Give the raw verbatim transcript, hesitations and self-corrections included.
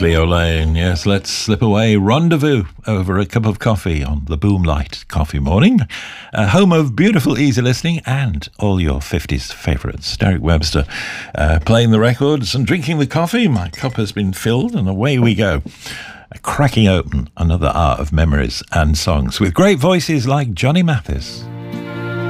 Cleo Lane. Yes, let's slip away. Rendezvous over a cup of coffee on the Boomlight Coffee Morning. Uh, home of beautiful, easy listening and all your fifties favourites. Derek Webster uh, playing the records and drinking the coffee. My cup has been filled and away we go. Cracking open another hour of memories and songs with great voices like Johnny Mathis.